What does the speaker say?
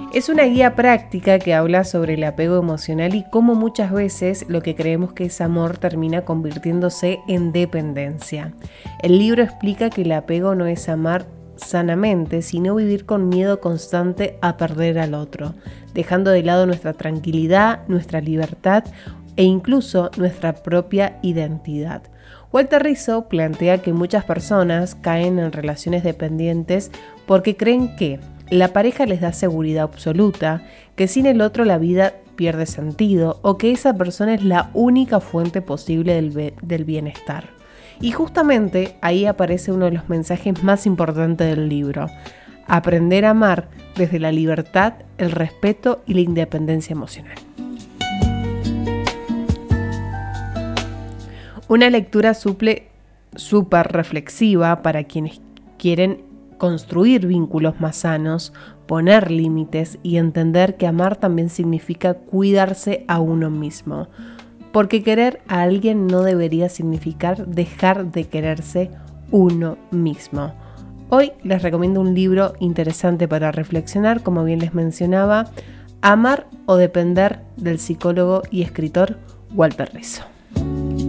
Es una guía práctica que habla sobre el apego emocional y cómo muchas veces lo que creemos que es amor termina convirtiéndose en dependencia. El libro explica que el apego no es amar sanamente, sino vivir con miedo constante a perder al otro, dejando de lado nuestra tranquilidad, nuestra libertad e incluso nuestra propia identidad. Walter Rizzo plantea que muchas personas caen en relaciones dependientes porque creen que la pareja les da seguridad absoluta, que sin el otro la vida pierde sentido o que esa persona es la única fuente posible del bienestar. Y justamente ahí aparece uno de los mensajes más importantes del libro: aprender a amar desde la libertad, el respeto y la independencia emocional. Una lectura súper reflexiva para quienes quieren construir vínculos más sanos, poner límites y entender que amar también significa cuidarse a uno mismo. Porque querer a alguien no debería significar dejar de quererse uno mismo. Hoy les recomiendo un libro interesante para reflexionar, como bien les mencionaba, Amar o depender, del psicólogo y escritor Walter Rizzo.